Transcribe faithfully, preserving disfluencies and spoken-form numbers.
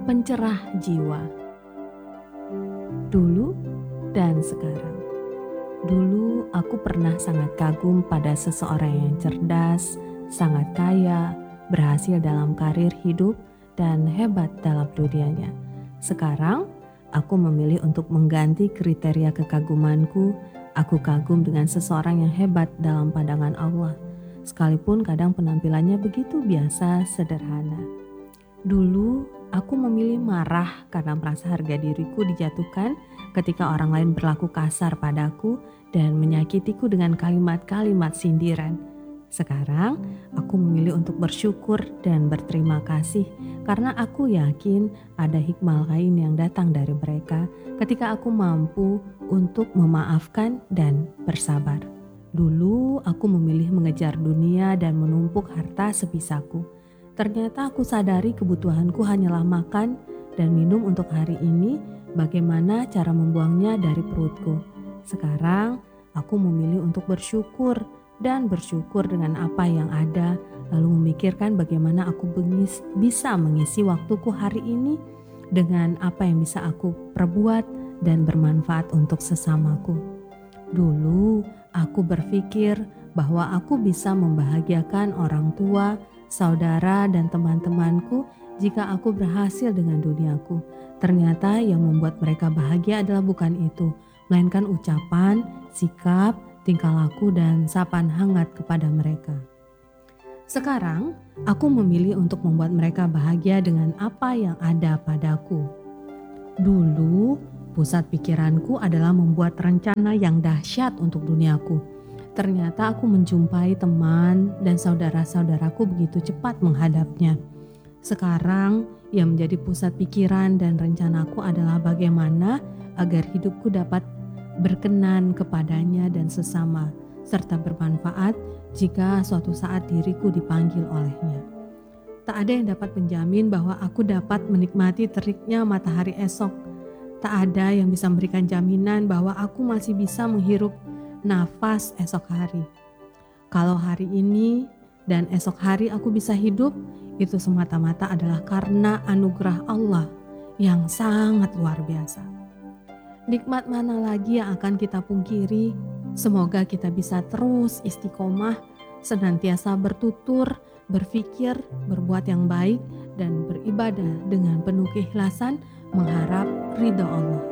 pencerah jiwa. Dulu dan sekarang. Dulu aku pernah sangat kagum pada seseorang yang cerdas, sangat kaya, berhasil dalam karir hidup, dan hebat dalam dunianya. Sekarang, aku memilih untuk mengganti kriteria kekagumanku. Aku kagum dengan seseorang yang hebat dalam pandangan Allah, sekalipun kadang penampilannya begitu biasa, sederhana. Dulu, aku memilih marah karena merasa harga diriku dijatuhkan ketika orang lain berlaku kasar padaku dan menyakitiku dengan kalimat-kalimat sindiran. Sekarang, aku memilih untuk bersyukur dan berterima kasih karena aku yakin ada hikmah lain yang datang dari mereka ketika aku mampu untuk memaafkan dan bersabar. Dulu, aku memilih mengejar dunia dan menumpuk harta sebisaku. Ternyata aku sadari kebutuhanku hanyalah makan dan minum untuk hari ini, bagaimana cara membuangnya dari perutku. Sekarang, aku memilih untuk bersyukur dan bersyukur dengan apa yang ada, lalu memikirkan bagaimana aku bengis, bisa mengisi waktuku hari ini dengan apa yang bisa aku perbuat dan bermanfaat untuk sesamaku. Dulu, aku berpikir bahwa aku bisa membahagiakan orang tua, saudara, dan teman-temanku jika aku berhasil dengan duniaku. Ternyata yang membuat mereka bahagia adalah bukan itu, melainkan ucapan, sikap, tingkah laku, dan sapaan hangat kepada mereka. Sekarang, aku memilih untuk membuat mereka bahagia dengan apa yang ada padaku. Dulu, pusat pikiranku adalah membuat rencana yang dahsyat untuk duniaku. Ternyata aku menjumpai teman dan saudara-saudaraku begitu cepat menghadapnya. Sekarang, yang menjadi pusat pikiran dan rencanaku adalah bagaimana agar hidupku dapat berkenan kepadanya dan sesama, serta bermanfaat jika suatu saat diriku dipanggil olehnya. Tak ada yang dapat menjamin bahwa aku dapat menikmati teriknya matahari esok. Tak ada yang bisa memberikan jaminan bahwa aku masih bisa menghirup nafas esok hari. Kalau hari ini dan esok hari aku bisa hidup, itu semata-mata adalah karena anugerah Allah yang sangat luar biasa. Nikmat mana lagi yang akan kita pungkiri? Semoga kita bisa terus istiqomah, senantiasa bertutur, berpikir, berbuat yang baik, dan beribadah dengan penuh keikhlasan, mengharap ridha Allah.